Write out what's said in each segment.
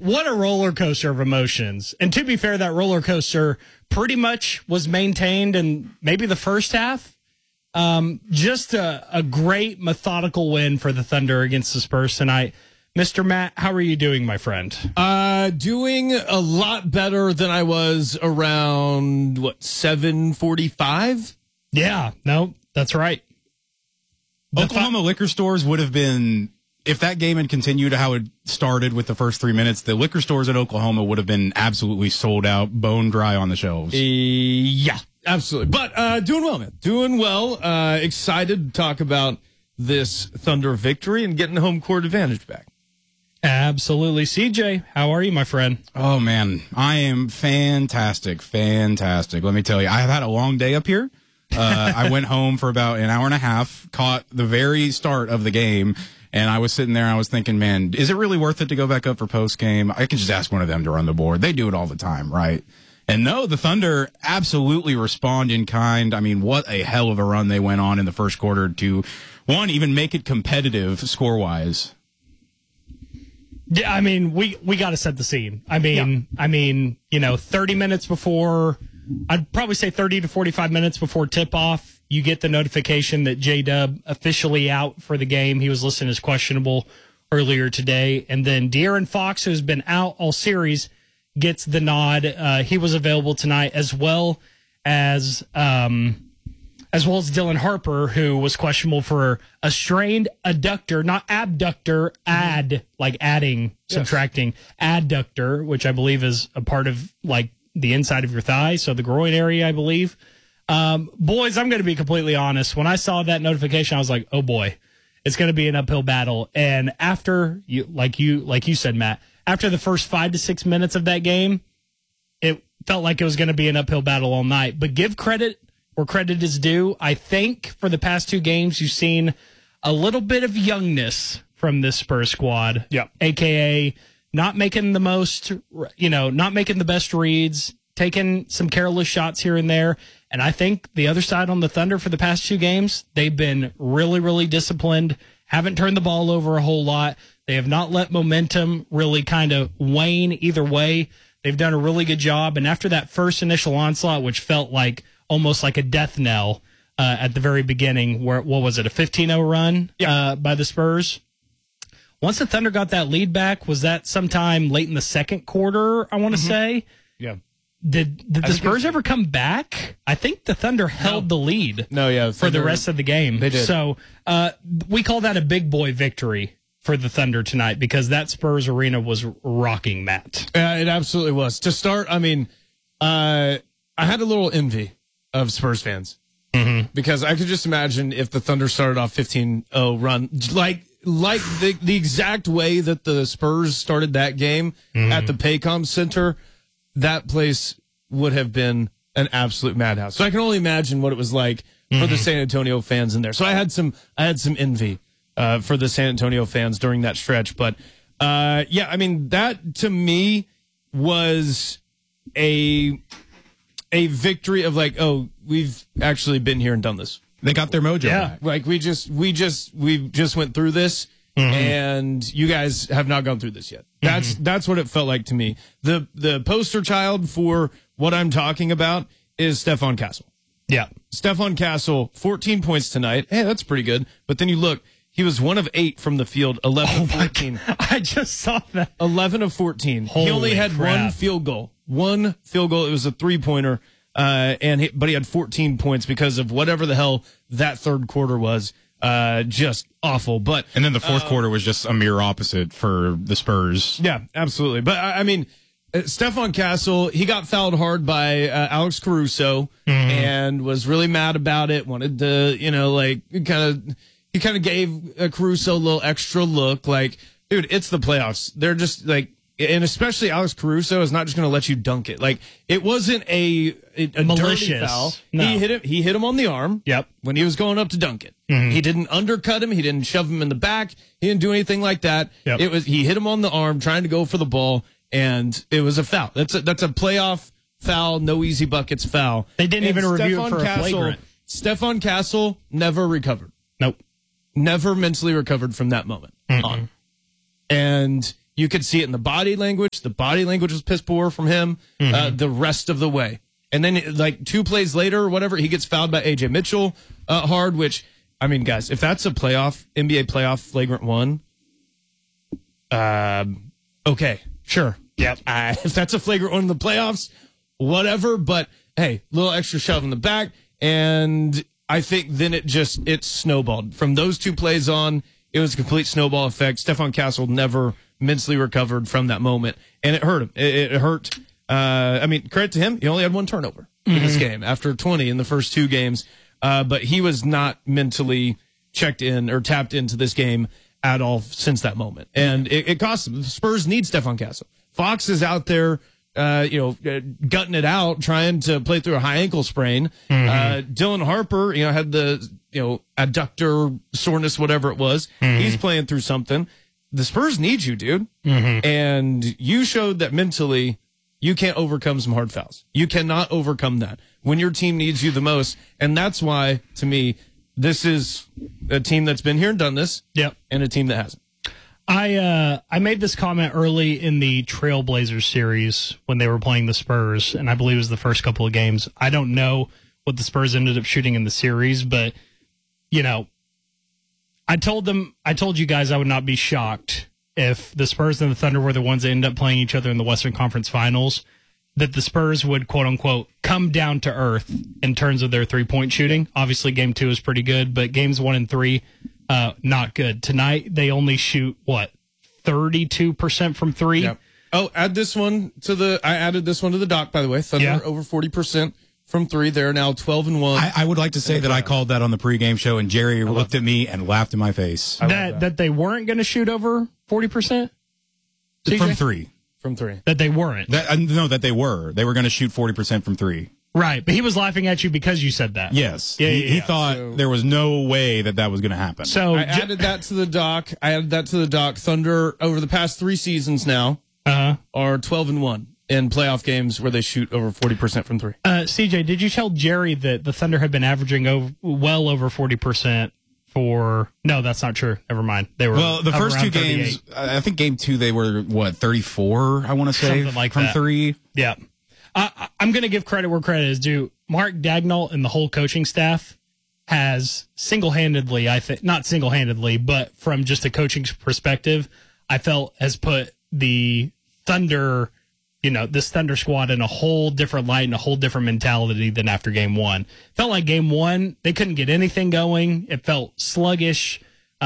what a roller coaster of emotions. And to be fair, that roller coaster pretty much was maintained in maybe the first half. Just a great methodical win for the Thunder against the Spurs tonight. Mr. Matt, how are you doing, my friend? Doing a lot better than I was around, 7:45? Yeah, no, that's right. Oklahoma liquor stores would have been, if that game had continued how it started with the first 3 minutes, the liquor stores at Oklahoma would have been absolutely sold out, bone dry on the shelves. Yeah, absolutely. But doing well, man. Doing well. Excited to talk about this Thunder victory and getting the home court advantage back. Absolutely. CJ, how are you, my friend? Oh, man, I am fantastic. Let me tell you, I've had a long day up here. I went home for about an hour and a half, caught the very start of the game, and I was sitting there and I was thinking, man, is it really worth it to go back up for post game? I can just ask one of them to run the board. They do it all the time, right? And no, the Thunder absolutely respond in kind. I mean, what a hell of a run they went on in the first quarter to, one, even make it competitive score-wise. Yeah, I mean, we got to set the scene. I mean, 30 minutes before, I'd probably say 30 to 45 minutes before tip-off, you get the notification that J-Dub officially out for the game. He was listed as questionable earlier today. And then De'Aaron Fox, who's been out all series, gets the nod. He was available tonight, as well as Dylan Harper, who was questionable for a strained adductor, not abductor, like adding, subtracting, adductor, which I believe is a part of like the inside of your thigh, so the groin area, I believe. Boys, I'm going to be completely honest. When I saw that notification, I was like, oh boy, it's going to be an uphill battle. And after like you said, Matt, after the first 5 to 6 minutes of that game, it felt like it was going to be an uphill battle all night. But give credit where credit is due. I think for the past 2 games, you've seen a little bit of youngness from this Spurs squad. Yeah. AKA not making the most, not making the best reads, taking some careless shots here and there. And I think the other side on the Thunder for the past 2 games, they've been really, really disciplined, haven't turned the ball over a whole lot. They have not let momentum really kind of wane either way. They've done a really good job. And after that first initial onslaught, which felt like almost like a death knell at the very beginning, where, what was it, a 15-0 run by the Spurs? Once the Thunder got that lead back, was that sometime late in the second quarter, I want to say? Yeah. Did the Spurs ever come back? I think the Thunder held the lead for the rest of the game. They did. So we call that a big boy victory for the Thunder tonight, because that Spurs arena was rocking, Matt. It absolutely was. To start, I mean, I had a little envy of Spurs fans because I could just imagine if the Thunder started off 15-0 run, like the exact way that the Spurs started that game at the Paycom Center, that place would have been an absolute madhouse. So I can only imagine what it was like for the San Antonio fans in there. So I had some envy for the San Antonio fans during that stretch. But I mean, that to me was a victory of like, oh, we've actually been here and done this. They got their mojo back. Like we just went through this, and you guys have not gone through this yet. That's what it felt like to me. The poster child for what I'm talking about is Stephon Castle. Yeah. Stephon Castle, 14 points tonight. Hey, that's pretty good. But then you look, he was 1 of 8 from the field, 11 of 14. I just saw that. 11 of 14. Holy he only had crap. one field goal. It was a 3-pointer. But he had 14 points because of whatever the hell that third quarter was. Just awful. And then the fourth quarter was just a mirror opposite for the Spurs. Yeah, absolutely. But I mean, Stephon Castle, he got fouled hard by Alex Caruso and was really mad about it. Wanted to, he kind of gave Caruso a little extra look. Like, dude, it's the playoffs. They're just like, and especially Alex Caruso is not just going to let you dunk it. Like, it wasn't a malicious dirty foul. No. He hit him on the arm. Yep. When he was going up to dunk it. He didn't undercut him. He didn't shove him in the back. He didn't do anything like that. Yep. He hit him on the arm trying to go for the ball, and it was a foul. That's a playoff foul, no easy buckets foul. They didn't even review it for Stephon a flagrant. Stephon Castle never recovered. Nope. Never mentally recovered from that moment on. And You could see it in the body language. The body language was piss poor from him the rest of the way. And then, like, 2 plays later or whatever, he gets fouled by A.J. Mitchell hard, which, I mean, guys, if that's a NBA playoff flagrant one, okay, sure. Yep. If that's a flagrant one in the playoffs, whatever. But, hey, little extra shove in the back. And I think then it snowballed. From those 2 plays on, it was a complete snowball effect. Stephon Castle never mentally recovered from that moment, and it hurt him. It hurt. I mean, credit to him. He only had 1 turnover in this game after 20 in the first 2 games. But he was not mentally checked in or tapped into this game at all since that moment. And it cost them. The Spurs need Stephon Castle. Fox is out there, gutting it out, trying to play through a high ankle sprain. Dylan Harper, had the, adductor soreness, whatever it was. He's playing through something. The Spurs need you, dude. And you showed that mentally you can't overcome some hard fouls. You cannot overcome that when your team needs you the most. And that's why, to me, this is a team that's been here and done this. Yep. And a team that hasn't. I made this comment early in the Trailblazers series when they were playing the Spurs, and I believe it was the first couple of games. I don't know what the Spurs ended up shooting in the series, but, I told you guys I would not be shocked if the Spurs and the Thunder were the ones that end up playing each other in the Western Conference Finals, that the Spurs would, quote unquote, come down to earth in terms of their 3-point shooting. Obviously, game 2 is pretty good, but games 1 and 3, not good. Tonight, they only shoot, 32% from 3? Yep. Oh, add this one I added this one to the doc, by the way. Thunder over 40% from 3. They're now 12-1. I would like to say that I called that on the pregame show, and Jerry looked at me and laughed in my face. That they weren't going to shoot over 40%? From 3. From 3. That they weren't. That they were. They were going to shoot 40% from 3. Right, but he was laughing at you because you said that. Yes. Yeah, he thought there was no way that was going to happen. So I added that to the doc. Thunder, over the past 3 seasons now, are 12-1 in playoff games where they shoot over 40% from 3. CJ, did you tell Jerry that the Thunder had been averaging well over 40% for... No, that's not true. Never mind. They were the first 2 38. games, I think game 2, they were, 34, I want to say, something like from that. 3. Yeah. I'm going to give credit where credit is due. Mark Dagnall and the whole coaching staff has single-handedly, not single-handedly, but from just a coaching perspective, I felt has put the Thunder, this Thunder squad in a whole different light and a whole different mentality than after game 1. Felt like game 1, they couldn't get anything going. It felt sluggish.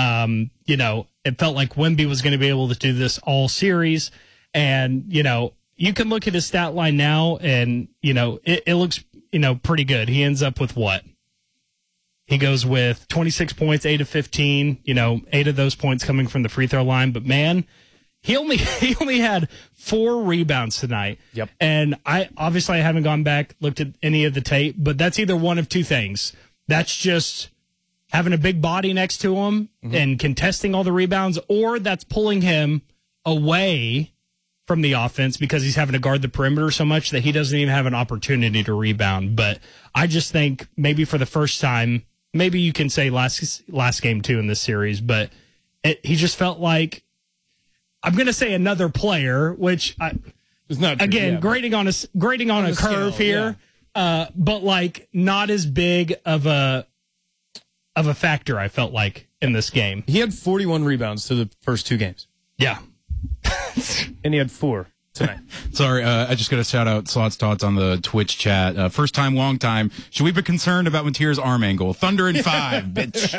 It felt like Wemby was going to be able to do this all series. And, you can look at his stat line now and, it looks, pretty good. He ends up with what? He goes with 26 points, 8 of 15, 8 of those points coming from the free throw line. But man, he only had 4 rebounds tonight. Yep. And I haven't gone back, looked at any of the tape, but that's either one of 2 things. That's just having a big body next to him and contesting all the rebounds, or that's pulling him away from the offense because he's having to guard the perimeter so much that he doesn't even have an opportunity to rebound. But I just think maybe for the first time, maybe you can say last game too in this series, but he just felt like, I'm going to say another player, which it's not true, again, grading on a curve scale, here, but like not as big of a factor. I felt like in this game, he had 41 rebounds to the first 2 games. Yeah. And he had 4 tonight. Sorry, I just got to shout out Slots Tots on the Twitch chat. First time, long time. Should we be concerned about Matier's arm angle? Thunder in 5, bitch.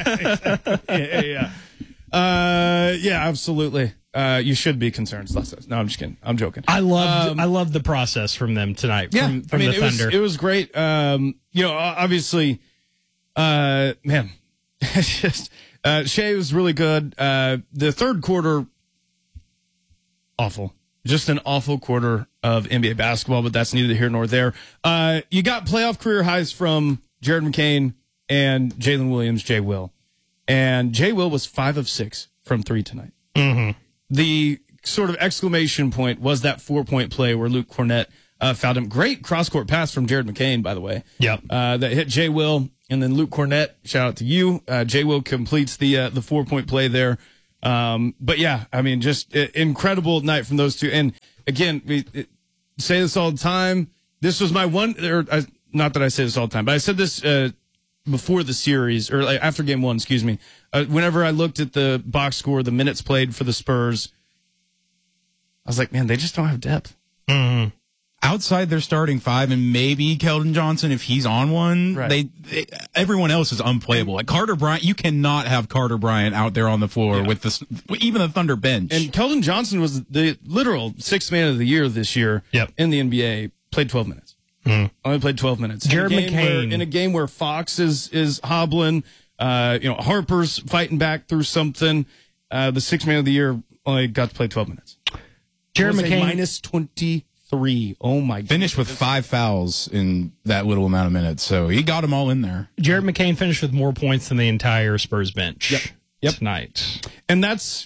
Yeah, absolutely. You should be concerned. No, I'm just kidding. I'm joking. I loved the process from them tonight. Yeah, from the Thunder. It was great. Obviously, man, just Shea was really good. The third quarter, awful. Just an awful quarter of NBA basketball, but that's neither here nor there. You got playoff career highs from Jared McCain and Jalen Williams, Jay Will. And Jay Will was 5 of 6 from 3 tonight. Mm-hmm. The sort of exclamation point was that 4-point play where Luke Cornett fouled him. Great cross-court pass from Jared McCain, by the way. Yep. That hit Jay Will, and then Luke Cornett, shout out to you. Jay Will completes the 4-point play there But yeah, I mean, just incredible night from those two. And again, we say this all the time. This was my one, not that I say this all the time, but I said this before the series, or like after game one, excuse me. Whenever I looked at the box score, the minutes played for the Spurs, I was like, man, they just don't have depth. Mm-hmm. Outside their starting five and maybe Keldon Johnson, if he's on one, right. everyone else is unplayable. Like Carter Bryant, you cannot have Carter Bryant out there on the floor with even the Thunder bench. And Keldon Johnson was the literal sixth man of the year this year in the NBA, played 12 minutes. Only played 12 minutes. Jared McCain. In a game where Fox is hobbling, Harper's fighting back through something, the sixth man of the year only got to play 12 minutes. Jared McCain. Minus 23. Oh my god. Finished with 5 fouls in that little amount of minutes. So he got them all in there. Jared McCain finished with more points than the entire Spurs bench tonight. And there's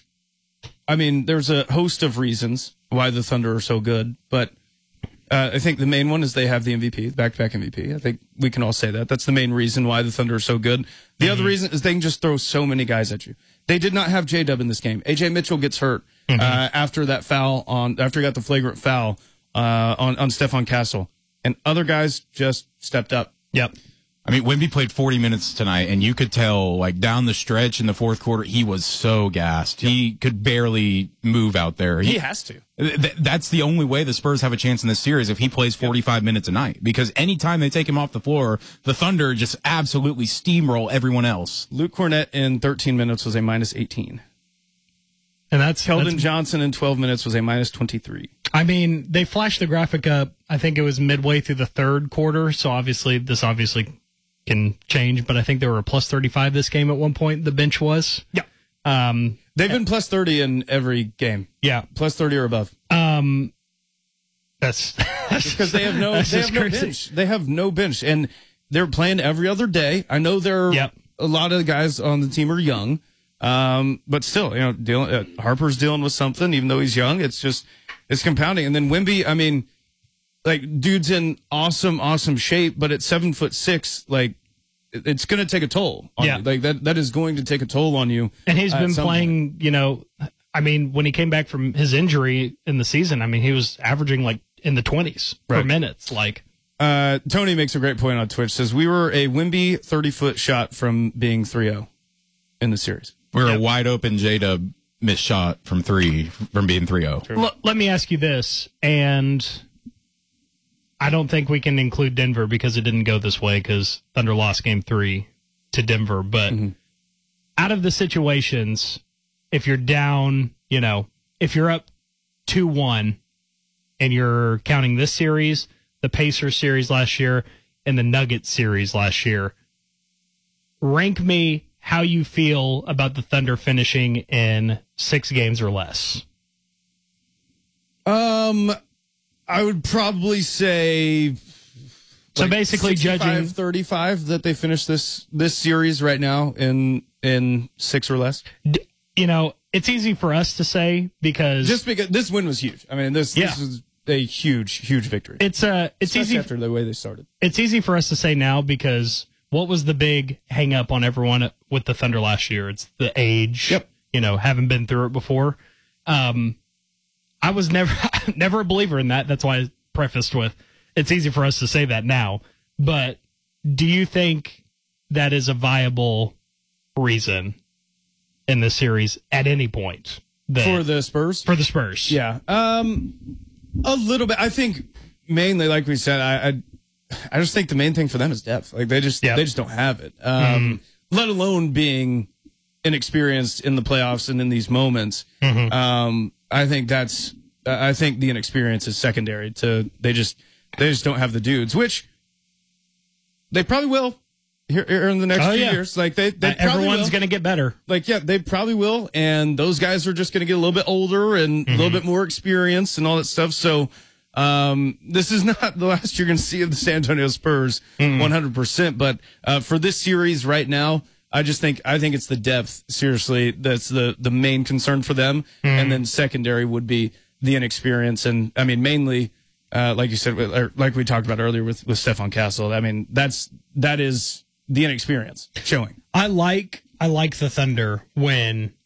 a host of reasons why the Thunder are so good, but I think the main one is they have the MVP, back-to-back MVP. I think we can all say that. That's the main reason why the Thunder are so good. The other reason is they can just throw so many guys at you. They did not have J-Dub in this game. A.J. Mitchell gets hurt after that foul after he got the flagrant foul on Stephon Castle, and other guys just stepped up. Yep. I mean, Wemby played 40 minutes tonight, and you could tell, like, down the stretch in the fourth quarter, he was so gassed. Yep. He could barely move out there. He has to. That's the only way the Spurs have a chance in this series, if he plays 45 minutes a night. Because anytime they take him off the floor, the Thunder just absolutely steamroll everyone else. Luke Cornett in 13 minutes was a minus 18. And that's Keldon Johnson in 12 minutes was a minus 23. I mean, they flashed the graphic up, I think it was midway through the third quarter, so this obviously can change, but I think they were a plus 35 this game at one point, the bench was. Yeah. They've been plus 30 in every game. Yeah. Plus 30 or above. That's because they have no bench. They have no bench, and they're playing every other day. I know a lot of the guys on the team are young. But still, Harper's dealing with something, even though he's young. It's compounding. And then Wemby, I mean, like, dude's in awesome shape, but at 7'6", like, it's going to take a toll on you. Like, that is going to take a toll on you. And he's been playing, I mean, when he came back from his injury in the season, I mean, he was averaging like in the 20s per minutes. Like, Tony makes a great point on Twitch, says we were a Wemby 30-foot shot from being 3-0 in the series. We're a wide open J-Dub missed shot from being 3-0. Let me ask you this, and I don't think we can include Denver because it didn't go this way because Thunder lost game 3 to Denver. But out of the situations, if you're down, if you're up 2-1 and you're counting this series, the Pacers series last year, and the Nuggets series last year, rank me how you feel about the Thunder finishing in 6 games or less. I would probably say, so basically judging 35 that they finished this series right now in 6 or less. It's easy for us to say because this win was huge. I mean, this was a huge victory. It's easy after the way they started. It's easy for us to say now because what was the big hang up on everyone with the Thunder last year? It's the age. Yep. Haven't been through it before. I was never a believer in that. That's why I prefaced with, it's easy for us to say that now. But do you think that is a viable reason in this series at any point? For the Spurs? For the Spurs. Yeah. A little bit. I think mainly, like we said, I just think the main thing for them is depth. Like they just don't have it. Let alone being inexperienced in the playoffs and in these moments. I think the inexperience is secondary to they just don't have the dudes, which they probably will here in the next few years. Like they everyone's going to get better. Like they probably will, and those guys are just going to get a little bit older and a little bit more experienced and all that stuff. So. This is not the last you're going to see of the San Antonio Spurs 100%, but for this series right now, I think it's the depth, seriously, that's the main concern for them, and then secondary would be the inexperience, and I mean, mainly, like you said, or like we talked about earlier with Stephon Castle, I mean, that is the inexperience showing. I like the Thunder when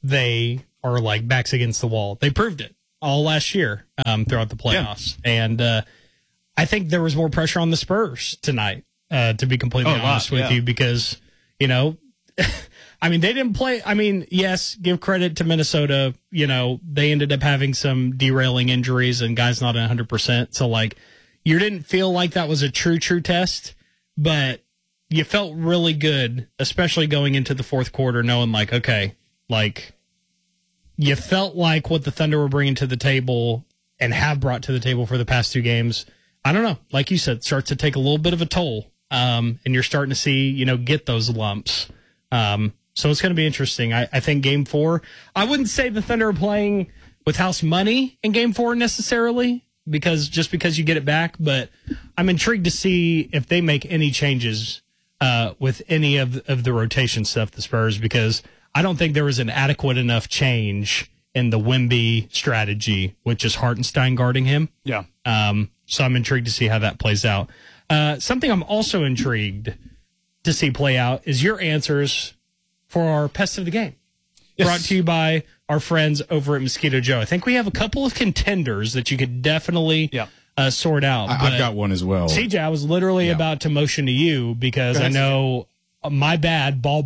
they are like backs against the wall. They proved it all last year throughout the playoffs. Yeah. And I think there was more pressure on the Spurs tonight, to be completely honest with you, because, you know, I mean, they didn't play. I mean, yes, give credit to Minnesota. You know, they ended up having some derailing injuries and guys not 100%. So, like, you didn't feel like that was a true test, but you felt really good, especially going into the fourth quarter, knowing, like, okay, like, you felt like what the Thunder were bringing to the table and have brought to the table for the past 2 games, I don't know, like you said, starts to take a little bit of a toll, and you're starting to see, you know, get those lumps. So it's going to be interesting. I think Game 4, I wouldn't say the Thunder are playing with house money in Game 4 necessarily, because you get it back, but I'm intrigued to see if they make any changes with any of the rotation stuff, the Spurs, because I don't think there was an adequate enough change in the Wemby strategy with just Hartenstein guarding him. Yeah. So I'm intrigued to see how that plays out. Something I'm also intrigued to see play out is your answers for our Pest of the Game. Yes. Brought to you by our friends over at Mosquito Joe. I think we have a couple of contenders that you could definitely sort out. I've got one as well. CJ, I was literally about to motion to you because I know my bad, ball.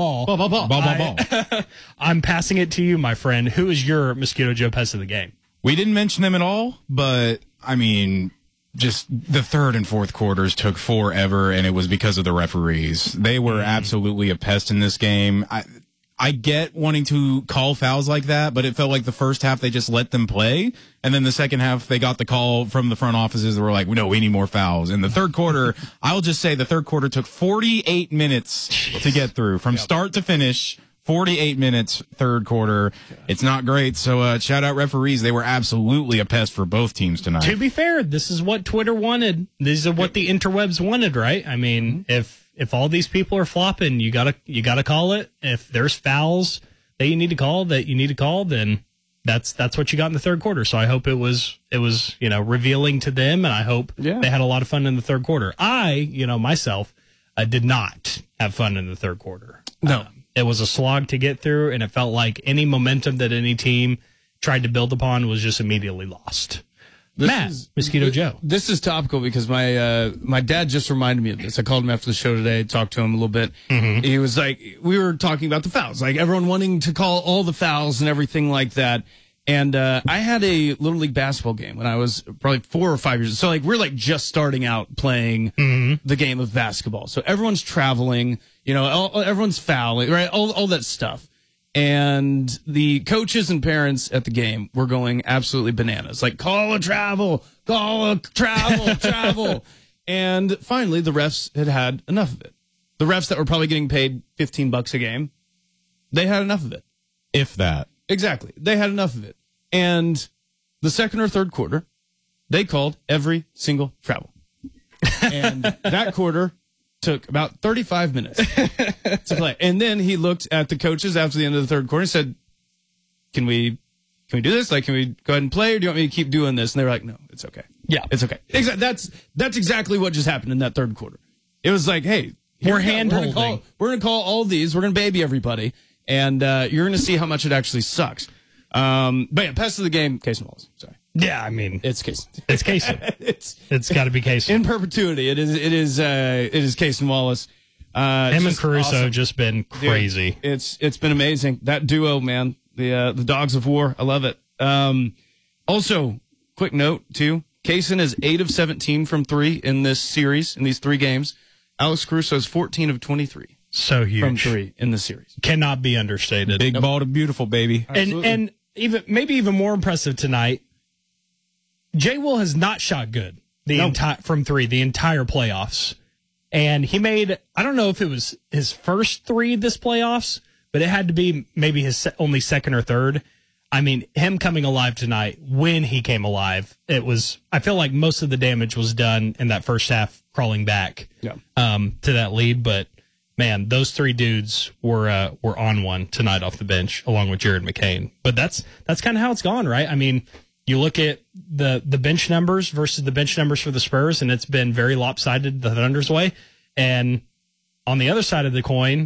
I'm passing it to you, my friend. Who is your Mosquito Joe Pest of the Game? We didn't mention them at all, but, I mean, just the third and fourth quarters took forever, and it was because of the referees. They were absolutely a pest in this game. I get wanting to call fouls like that, but it felt like the first half they just let them play, and then the second half they got the call from the front offices that were like, no, we need more fouls. In the third quarter, I'll just say the third quarter took 48 minutes to get through. From start to finish, 48 minutes, third quarter. It's not great. So shout out referees. They were absolutely a pest for both teams tonight. To be fair, this is what Twitter wanted. These are what the interwebs wanted, right? I mean, if all these people are flopping, you gotta call it. If there's fouls that you need to call, then that's what you got in the third quarter. So I hope it was revealing to them, and I hope they had a lot of fun in the third quarter. I myself did not have fun in the third quarter. No. It was a slog to get through, and it felt like any momentum that any team tried to build upon was just immediately lost. Mosquito Joe. This is topical because my dad just reminded me of this. I called him after the show today, talked to him a little bit. Mm-hmm. He was like, we were talking about the fouls, like everyone wanting to call all the fouls and everything like that. And I had a Little League basketball game when I was probably 4 or 5 years old. So like we're like just starting out playing the game of basketball. So everyone's traveling, everyone's fouling, right? All that stuff. And the coaches and parents at the game were going absolutely bananas. Like, call a travel. And finally, the refs had enough of it. The refs that were probably getting paid $15 a game, they had enough of it. If that. Exactly. They had enough of it. And the second or third quarter, they called every single travel. And that quarter took about 35 minutes to play. And then he looked at the coaches after the end of the third quarter and said, can we do this? Like, can we go ahead and play, or do you want me to keep doing this? And they were like, no, it's okay. Yeah. It's okay. That's exactly what just happened in that third quarter. It was like, hey, we're hand-holding. We're going to call all these. We're going to baby everybody. And you're going to see how much it actually sucks. But yeah, Pest of the Game, Cason Wallace. Sorry. Yeah, I mean, it's Cason. It's Cason. It's got to be Cason in perpetuity. It is Cason Wallace. Him and Caruso awesome. Just been crazy. Dude, it's been amazing, that duo, man. The Dogs of War. I love it. Also, quick note too. Cason is 8 of 17 from 3 in this series, in these 3 games. Alex Caruso is 14 of 23. So huge from 3 in the series. Cannot be understated. Big ball to beautiful, baby. And even more impressive tonight, Jay Will has not shot good from 3 the entire playoffs. And he made, I don't know if it was his first 3 this playoffs, but it had to be maybe his only second or third. I mean, him coming alive tonight, when he came alive, I feel like most of the damage was done in that first half, crawling back to that lead. But man, those 3 dudes were on one tonight off the bench, along with Jared McCain. But that's kind of how it's gone, right? I mean, you look at the bench numbers versus the bench numbers for the Spurs, and it's been very lopsided the Thunder's way. And on the other side of the coin,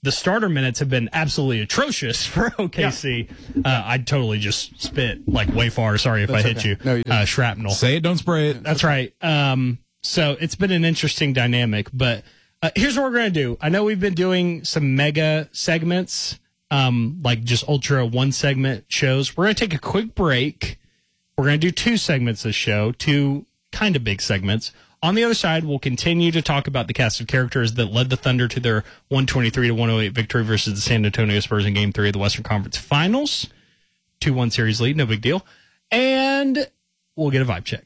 the starter minutes have been absolutely atrocious for OKC. I totally just spit like way far. Sorry if I hit you. No, you didn't. Shrapnel. Say it, don't spray it. That's right. So it's been an interesting dynamic, but here's what we're going to do. I know we've been doing some mega segments, like just ultra one segment shows. We're going to take a quick break. We're going to do 2 segments this show, 2 kind of big segments. On the other side, we'll continue to talk about the cast of characters that led the Thunder to their 123-108 victory versus the San Antonio Spurs in Game 3 of the Western Conference Finals. 2-1 series lead, no big deal. And we'll get a vibe check.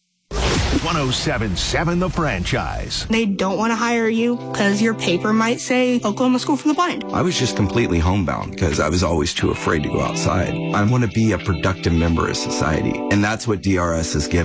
107.7 The Franchise. They don't want to hire you because your paper might say Oklahoma School for the Blind. I was just completely homebound because I was always too afraid to go outside. I want to be a productive member of society, and that's what DRS has given